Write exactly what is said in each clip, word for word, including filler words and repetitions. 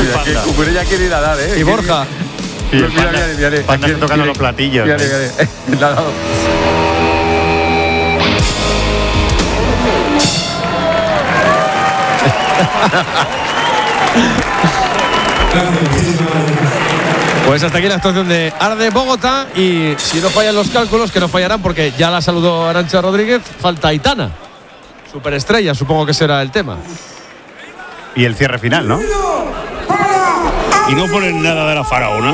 Mira, que Cucurella quiere ir a dar, ¿eh? Y Borja. Sí, mira, mira, mira, mira. Panda está tocando los platillos. Mira, mira, mira. Le ha dado. Pues hasta aquí la actuación de Arde Bogotá. Y si no fallan los cálculos, que no fallarán porque ya la saludó Arantxa Rodríguez, falta Aitana. Superestrella, supongo que será el tema. Y el cierre final, ¿no? Y no ponen nada de la faraona.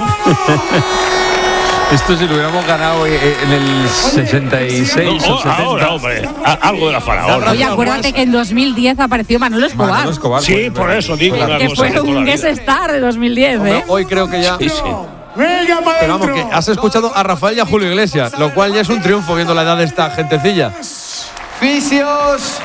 Esto si lo hubiéramos ganado en el sesenta y seis No, o setenta. ahora, hombre, a- algo de la faraona. Oye, acuérdate que en dos mil diez apareció Manolo Escobar. Manolo Escobar, Sí, pues, por eso digo una Que cosa. fue de toda un la guest vida. star de dos mil diez, Hombre, ¿eh? hoy creo que ya. Sí, sí. Pero vamos, que has escuchado a Rafael y a Julio Iglesias, lo cual ya es un triunfo viendo la edad de esta gentecilla. Fisios.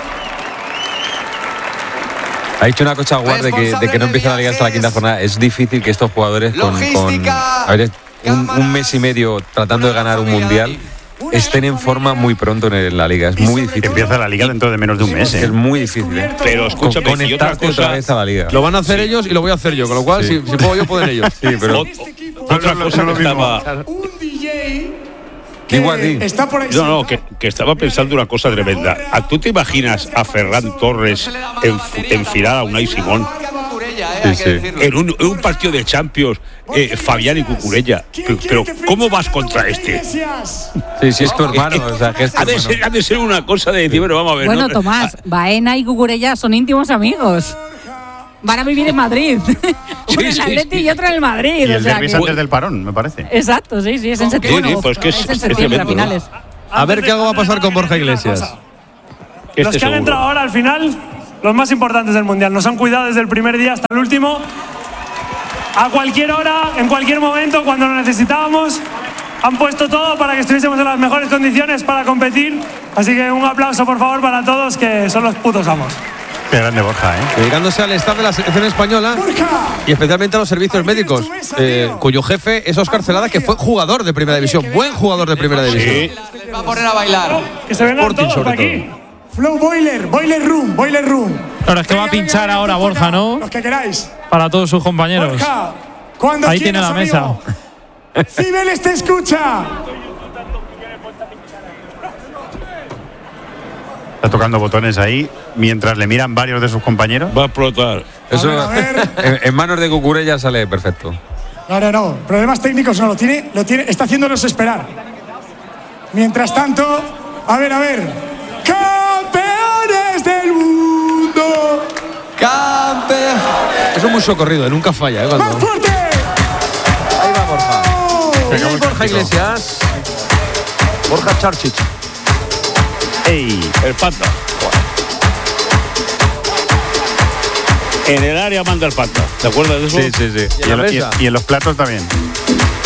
Ha dicho una cosa guarda de que, de que no empieza la liga hasta la quinta jornada. Es difícil que estos jugadores con, con a ver, un, un mes y medio tratando de ganar un mundial estén en forma muy pronto en la liga. Es muy difícil. Empieza la liga dentro de menos de un mes, ¿eh? Es muy difícil, ¿eh? Pero escúchame, Con- y otra conectarte otra cosa. vez a la liga. Lo van a hacer ellos y lo voy a hacer yo, con lo cual, Sí. si, si puedo yo, pueden ellos. Sí, pero Ot- Otra cosa que estaba. Un D J Igual, sí. que está por ahí. No, no, que, que estaba pensando una cosa tremenda. ¿A ¿Tú te imaginas a Ferran Torres en, enfilar a Unai Simón sí, sí. en un, en un partido de Champions, eh, Fabián y Cucurella? Pero, pero ¿cómo vas contra este? Sí, sí, es tu hermano. O sea, que es tu Ha de, hermano. ser, ha de ser una cosa de decir, bueno, vamos a ver. Bueno, ¿no? Tomás, Baena y Cucurella son íntimos amigos. Van a vivir en Madrid. Uno en el sí, Atleti sí. y otro en el Madrid. Y o el sea derbi es que- antes del parón, me parece. Exacto, sí, sí, es en septiembre. sí, pues que es- es en es septiembre, a tremendo, ¿no? finales. A ver que algo va a pasar con Borja Iglesias. Este Los que han seguro. entrado ahora al final, los más importantes del Mundial, nos han cuidado desde el primer día hasta el último. A cualquier hora, en cualquier momento, cuando lo necesitábamos, han puesto todo para que estuviésemos en las mejores condiciones para competir. Así que un aplauso, por favor, para todos, que son los putos amos. Qué grande Borja, ¿eh? Dedicándose al staff de la selección española y especialmente a los servicios médicos, eh, cuyo jefe es Óscar Celada, que fue jugador de Primera División, buen jugador de Primera División. Sí. Va a poner a bailar. Que se vengan Sporting, todos sobre por aquí. Flow Boiler, Boiler Room, Boiler Room. Claro, es que va a pinchar ahora Borja, ¿no? Los que queráis. Para todos sus compañeros. Borja, cuando Ahí tiene quieras, la mesa. amigo. Cibeles te escucha. Está tocando botones ahí mientras le miran varios de sus compañeros. Va a explotar. Eso, A ver, a ver. en, en manos de Cucurella sale perfecto. No, no, no. Problemas técnicos no lo tiene, lo tiene, está haciéndonos esperar. Mientras tanto, a ver, a ver. ¡Campeones del mundo! Campeón. Es un muy socorrido, nunca falla. ¿eh? Cuando... ¡Más fuerte! Ahí va Borja. Y ahí Borja Iglesias. Borja Charchich. ¡Ey! El Panda. En el área manda el Panda. ¿Te acuerdas de eso? Sí, sí, sí. ¿Y en Y la en, lo- y- mesa? y en los platos también.